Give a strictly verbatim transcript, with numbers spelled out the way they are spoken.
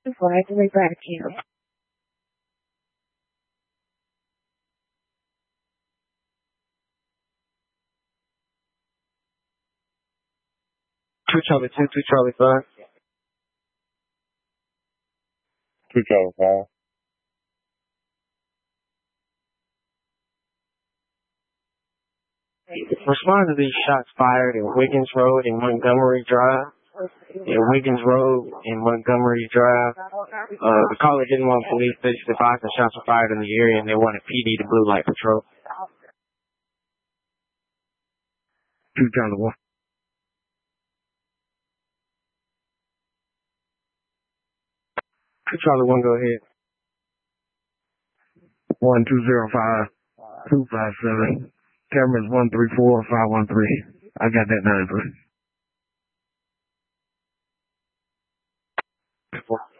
Flag right back here. Two Charlie two, two Charlie five. Two Charlie five. Respond to these shots fired in Wiggins Road and Montgomery Drive. In Wiggins Road and Montgomery Drive. Uh, the caller didn't want police to advise the shots were fired in the area and they wanted P D to blue light patrol. Two Charlie one. Two Charlie one, go ahead. One two zero five two five seven. Cameras one three four five one three. I got that nine three.